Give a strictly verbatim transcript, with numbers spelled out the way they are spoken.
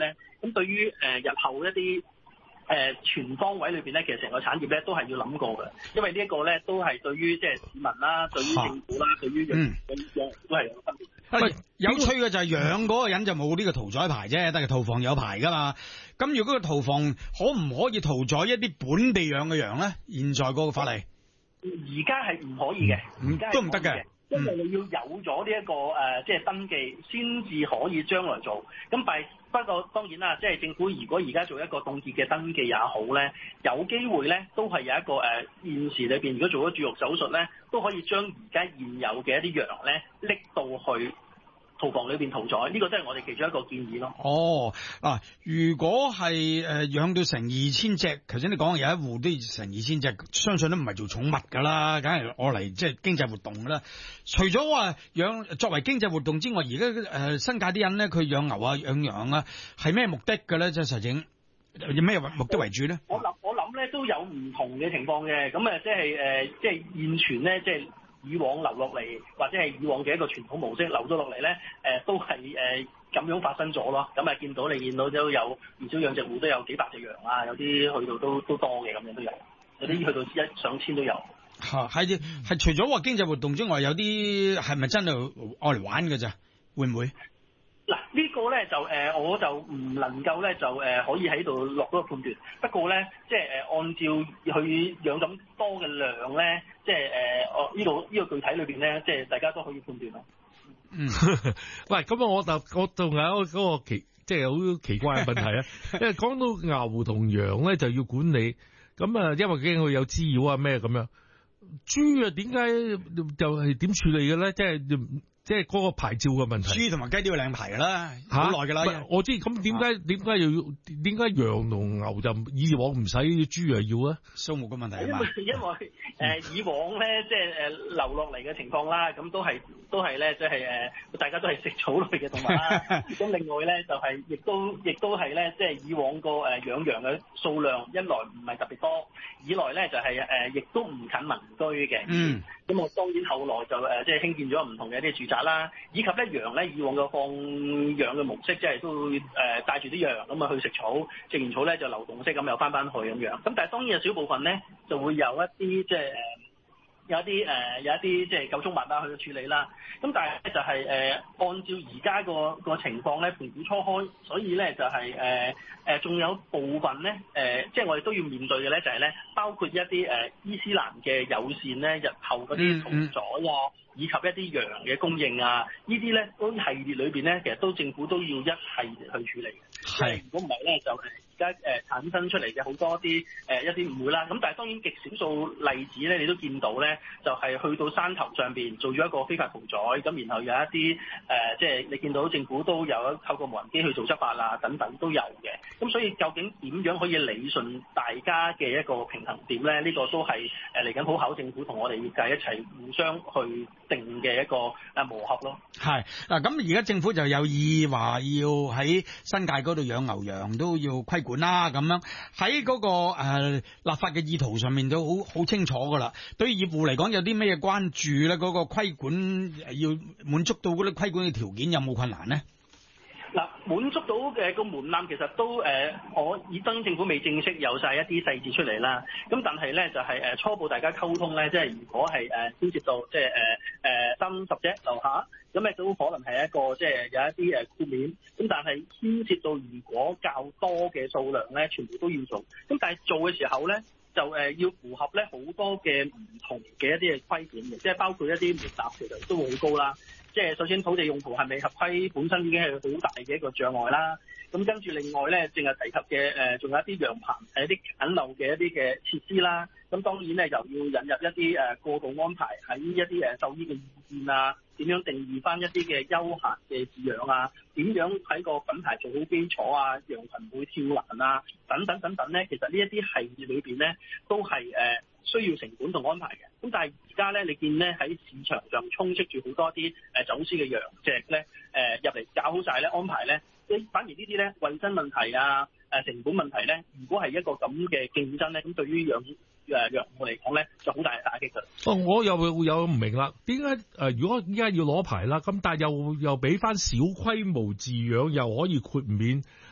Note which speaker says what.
Speaker 1: 咧，咁對於誒、呃、日後一啲誒、呃、全方位裏邊咧，其實成個產業咧都係要諗過嘅，因為呢一個咧都係對於即係市民啦，對於政府啦，對於養養都係有分別。
Speaker 2: 喂，有趣嘅就係養嗰個人就冇呢個屠宰牌啫，但係屠房有牌噶嘛。咁如果個屠房可唔可以屠宰一啲本地養嘅羊咧？現在嗰個法例
Speaker 1: 而家係唔可以嘅，而家
Speaker 2: 都唔得嘅。
Speaker 1: 因為你要有咗呢一個誒、呃，即係登記，先至可以將來做。咁但係不過當然啦，即係政府如果而家做一個凍結嘅登記也好咧，有機會咧都係有一個誒、呃、現時裏邊，如果做咗注肉手術咧，都可以將而家現有嘅一啲羊咧拎到去屠房裏邊屠宰，呢、這個都係我哋其中一個建議咯。
Speaker 2: 哦，啊，如果係誒養到成二千隻，頭先你講有一戶都成二千隻，相信都唔係做寵物噶啦，梗係攞嚟即係經濟活動噶啦。除咗話養作為經濟活動之外，而家誒新界啲人咧，佢養牛啊、養羊啊，係咩目的嘅咧？即係實情有咩目的為主咧？
Speaker 1: 我諗我諗咧都有唔同嘅情況嘅，咁誒即係誒即係現存咧即係。就是以往留落嚟，或者係以往嘅一個傳統模式留咗落嚟咧，誒、呃、都係誒咁樣發生咗咯。咁啊見到你見到都有唔少養殖戶都有幾百隻羊啊，有啲去到都都多嘅咁樣都有，有啲去到一上千都有。
Speaker 2: 嚇係係除咗話經濟活動之外，有啲係咪真係愛嚟玩嘅咋？會唔會？
Speaker 1: 嗱、這個、呢個咧就誒、呃、我就唔能夠咧就誒、呃、可以喺度落嗰個判斷。不過咧即係誒、呃、按照佢養咁多嘅量咧，即係誒我呢度呢個具體裏邊咧，即係大家都可以判斷咯。
Speaker 3: 嗯，喂，咁啊我就我仲有嗰個奇即係好奇怪嘅問題啊，因為講到牛同羊咧就要管理，咁啊因為驚佢有滋擾啊咩咁樣，豬啊點解就係點處理嘅咧？即係。即係嗰個牌照嘅問題，
Speaker 2: 豬同埋雞都要領牌噶啦，好耐噶啦。
Speaker 3: 我知咁點解點解又要點解羊同牛就以往唔使豬又要咧？數目嘅問題啊嘛。
Speaker 1: 因為因為誒、呃、以往咧即係誒留落嚟嘅情況啦，咁都係都係咧即係誒大家都係食草類嘅動物啦。咁另外咧就係、是、亦都亦都係咧即係以往個誒養羊嘅數量一來唔係特別多，二來咧就係誒亦都唔近民居嘅。嗯。咁我當然後來就誒即係興建咗唔同嘅一啲住宅啦，以及咧羊咧以往嘅放養嘅模式，即係都誒帶住啲羊咁啊去食草，食完草咧就流動式咁又翻返去咁樣。咁但係當然有少部分咧就會有一啲即係誒有一啲誒、呃、有一啲即係狗畜物啊去處理啦。咁但係咧就係、是、誒、呃、按照而家個個情況咧盤古初開，所以咧就係誒誒仲有部分咧誒、呃、即係我哋都要面對嘅咧就係、是、咧包括一啲誒、呃、伊斯蘭嘅友善咧日後嗰啲屠宰啊。嗯嗯以及一啲羊嘅供應啊，呢啲咧嗰啲系列裏邊咧，其實都政府都要一系列去處理嘅。係，如果唔係咧，就係而家誒產生出嚟嘅好多啲誒、呃、一啲誤會啦。咁但係當然極少數例子咧，你都見到咧，就係、是、去到山頭上邊做咗一個非法屠宰，咁然後有一啲誒、呃、即係你見到政府都有透過無人機去做執法啊等等都有嘅。咁所以究竟點樣可以理順大家嘅一個平衡點咧？呢、這個都係誒嚟緊好考政府同我哋業界一齊互相去定嘅一個誒磨合咯。係
Speaker 2: 嗱，咁而家政府就有意話要喺新界嗰度養牛羊都要規管啦，咁樣喺嗰個誒、呃、立法嘅意圖上面都好好清楚噶啦。對於業戶嚟講，有啲咩關注咧？嗰、那個規管要滿足到嗰啲規管嘅條件有冇困難呢？
Speaker 1: 嗱，滿足到嘅個門檻其實都誒、呃，我以當政府未正式有晒一啲細節出嚟啦。咁但係咧就係、是、誒初步大家溝通咧，即係如果係誒牽涉到即係誒誒三十隻樓下，咁亦都可能係一個即係有一啲誒豁免。咁但係牽涉到如果較多嘅數量咧，全部都要做。咁但係做嘅時候咧，就誒要符合咧好多嘅唔同嘅一啲嘅規管嘅，即係包括一啲門檻其實都會好高啦。即係首先土地用途係咪合規本身已經係好大嘅一個障礙啦。咁跟住另外咧，淨係提及嘅誒，仲有一啲羊棚係一啲簡陋嘅一啲嘅設施啦。咁當然咧，又要引入一啲誒過渡安排喺一啲誒獸醫嘅意見啊，點樣定義翻一啲嘅休閒嘅飼養啊，點樣喺個品牌做好基礎啊，羊群唔會跳欄啊，等等等等咧，其實呢一啲系列裏邊咧都係誒需要成本同安排嘅。咁但係而家咧，你見咧喺市場上充斥住好多啲誒走私嘅羊隻咧，誒入嚟搞好晒咧安排咧，反而呢啲咧衞生問題啊、誒成本問題咧，如果係一個咁嘅競爭咧，咁對於養誒羊戶嚟講咧，就好大嘅打擊㗎。
Speaker 3: 哦，我又會有唔明啦，點解誒？如果依家要攞牌啦，咁但係又又俾翻小規模飼養又可以豁免，